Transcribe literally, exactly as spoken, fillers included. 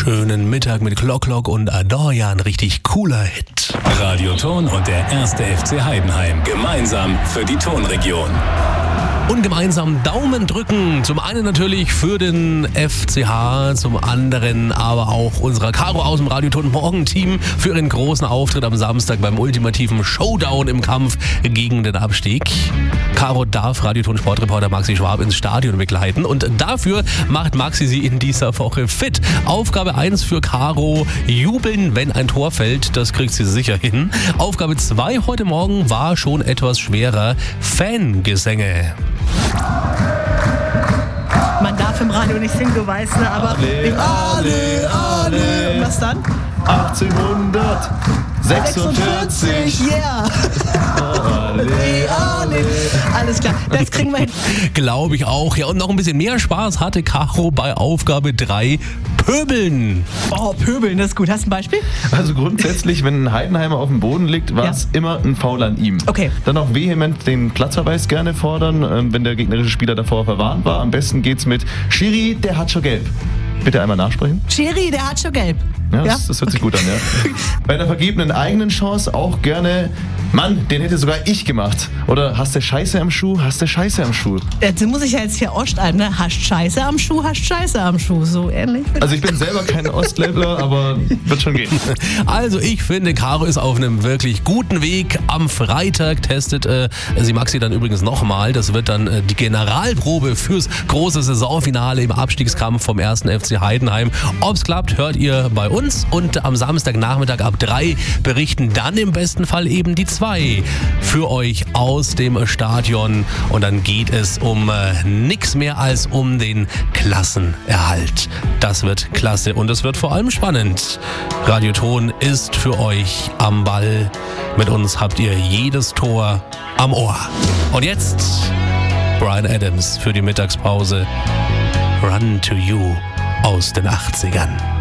schönen Mittag mit Glock Glock und Adorja, ein richtig cooler Hit. Radioton und der erste F C Heidenheim gemeinsam für die Tonregion. Und gemeinsam Daumen drücken. Zum einen natürlich für den F C H, zum anderen aber auch unserer Caro aus dem Radioton Morgenteam für ihren großen Auftritt am Samstag beim ultimativen Showdown im Kampf gegen den Abstieg. Caro darf Radioton Sportreporter Maxi Schwab ins Stadion begleiten und dafür macht Maxi sie in dieser Woche fit. Aufgabe eins für Caro, jubeln, wenn ein Tor fällt, das kriegt sie sicher hin. Aufgabe zwei heute Morgen war schon etwas schwerer, Fangesänge. Man darf im Radio nicht singen, du weißt, ne? Aber alle, alle, alle. Und was dann? achtzehnhundertsechsundvierzig. Yeah. Alle, alle. Alles klar, das kriegen wir hin. Glaube ich auch. Ja, und noch ein bisschen mehr Spaß hatte Caro bei Aufgabe drei, Pöbeln. Oh, Pöbeln, das ist gut. Hast du ein Beispiel? Also grundsätzlich, wenn ein Heidenheimer auf dem Boden liegt, war es ja. immer ein Foul an ihm. Okay. Dann auch vehement den Platzverweis gerne fordern, wenn der gegnerische Spieler davor verwarnt war. Am besten geht's mit Schiri, der hat schon gelb. Bitte einmal nachsprechen. Schiri, der hat schon gelb. Ja, ja? Das, das hört sich gut an, ja. Bei einer vergebenen eigenen Chance auch gerne, Mann, den hätte sogar ich gemacht. Oder hast du Scheiße am Schuh, hast du Scheiße am Schuh. Jetzt muss ich ja jetzt hier Ostalben, ne? Hast Scheiße am Schuh, hast Scheiße am Schuh. So ähnlich. Also ich bin selber kein Ostleveler, aber wird schon gehen. Also ich finde, Caro ist auf einem wirklich guten Weg. Am Freitag testet äh, sie Maxi dann übrigens nochmal. Das wird dann äh, die Generalprobe fürs große Saisonfinale im Abstiegskampf vom ersten F C Heidenheim. Ob's klappt, hört ihr bei uns. Und am Samstagnachmittag ab drei berichten dann im besten Fall eben die zwei für euch aus dem Stadion. Und dann geht es um äh, nichts mehr als um den Klassenerhalt. Das wird klasse und es wird vor allem spannend. Radioton ist für euch am Ball. Mit uns habt ihr jedes Tor am Ohr. Und jetzt Bryan Adams für die Mittagspause. Run to You aus den achtzigern.